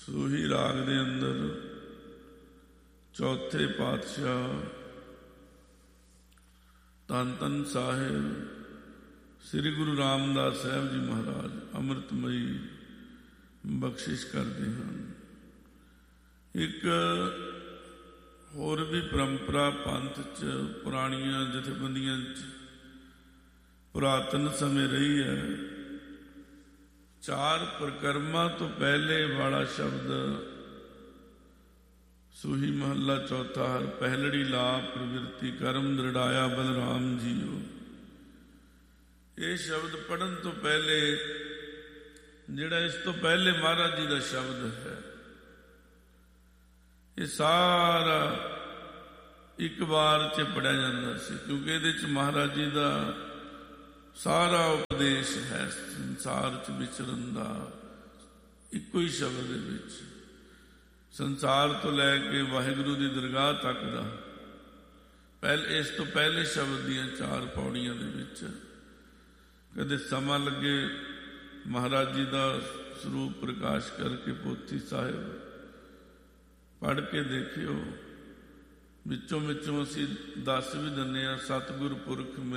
ਸੂਹੀ ਰਾਗ ਦੇ ਅੰਦਰ ਚੌਥੇ ਪਾਤਸ਼ਾਹ ਧੰਨ ਧੰਨ ਸਾਹਿਬ ਸ੍ਰੀ ਗੁਰੂ ਰਾਮਦਾਸ ਸਾਹਿਬ ਜੀ ਮਹਾਰਾਜ ਅੰਮ੍ਰਿਤਮਈ ਬਖਸ਼ਿਸ਼ ਕਰਦੇ ਹਨ। ਇੱਕ ਹੋਰ ਵੀ ਪਰੰਪਰਾ ਪੰਥ 'ਚ ਪੁਰਾਣੀਆਂ ਜਥੇਬੰਦੀਆਂ 'ਚ ਪੁਰਾਤਨ ਸਮੇਂ ਰਹੀ ਹੈ। ਚਾਰ ਪ੍ਰਕਰਮਾਂ ਤੋਂ ਪਹਿਲੇ ਵਾਲਾ ਸ਼ਬਦ ਸੂਹੀ ਮਹੱਲਾ ਚੌਥਾ ਹਰ ਪਹਿਲੜੀ ਲਾ ਪ੍ਰਵਿਰਤੀ ਕਰਮ ਦ੍ਰਿੜਾਇਆ ਬਲਰਾਮ ਜੀਓ। ਇਹ ਸ਼ਬਦ ਪੜ੍ਹਨ ਤੋਂ ਪਹਿਲੇ ਜਿਹੜਾ ਇਸ ਤੋਂ ਪਹਿਲੇ ਮਹਾਰਾਜ ਜੀ ਦਾ ਸ਼ਬਦ ਹੈ, ਇਹ ਸਾਰਾ ਇੱਕ ਵਾਰ 'ਚ ਪੜ੍ਹਿਆ ਜਾਂਦਾ ਸੀ, ਕਿਉਂਕਿ ਇਹਦੇ 'ਚ ਮਹਾਰਾਜ ਜੀ ਦਾ ਸਾਰਾ ਉਪਦੇਸ਼ ਹੈ ਸੰਸਾਰ 'ਚ ਵਿਚਰਨ ਦਾ। ਇੱਕੋ ਹੀ ਸ਼ਬਦ ਦੇ ਵਿੱਚ ਸੰਸਾਰ ਤੋਂ ਲੈ ਕੇ ਵਾਹਿਗੁਰੂ ਦੀ ਦਰਗਾਹ ਤੱਕ ਦਾ ਇਸ ਤੋਂ ਪਹਿਲੇ ਸ਼ਬਦ ਦੀਆਂ ਚਾਰ ਪੌੜੀਆਂ ਦੇ ਵਿੱਚ ਕਦੇ ਸਮਾਂ ਲੱਗੇ ਮਹਾਰਾਜ ਜੀ ਦਾ ਸਰੂਪ ਪ੍ਰਕਾਸ਼ ਕਰਕੇ ਪੋਥੀ ਸਾਹਿਬ ਪੜ੍ਹ ਕੇ ਦੇਖਿਓ। ਵਿੱਚੋਂ ਅਸੀਂ ਦੱਸ ਵੀ ਦਿੰਦੇ ਹਾਂ, ਸਤਿਗੁਰ ਪੁਰਖ